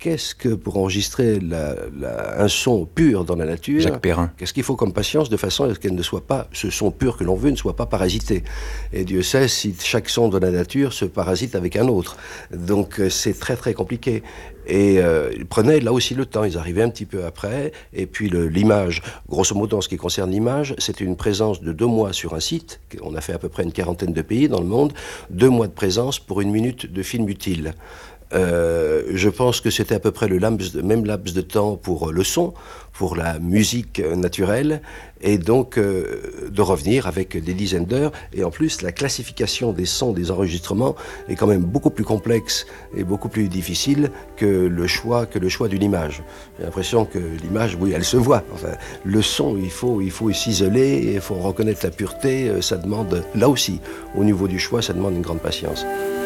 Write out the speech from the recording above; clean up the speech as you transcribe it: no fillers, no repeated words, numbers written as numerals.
qu'est-ce que pour enregistrer un son pur dans la nature, Jacques Perrin. Qu'est-ce qu'il faut comme patience de façon à ce qu'elle ne soit pas, ce son pur que l'on veut ne soit pas parasité. Et Dieu sait si chaque son de la nature se parasite avec un autre. Donc c'est très très compliqué. Et ils prenaient là aussi le temps, ils arrivaient un petit peu après. Et puis l'image, grosso modo en ce qui concerne l'image, c'était une présence de 2 mois sur un site. On a fait à peu près une quarantaine de pays dans le monde. 2 mois de présence pour 1 minute de film utile. Je pense que c'était à peu près même laps de temps pour le son, pour la musique naturelle, et donc de revenir avec des dizaines d'heures. Et en plus, la classification des sons des enregistrements est quand même beaucoup plus complexe et beaucoup plus difficile que le choix d'une image. J'ai l'impression que l'image, oui, elle se voit. Enfin, le son, il faut s'isoler, il faut reconnaître la pureté. Ça demande, là aussi, au niveau du choix, ça demande une grande patience.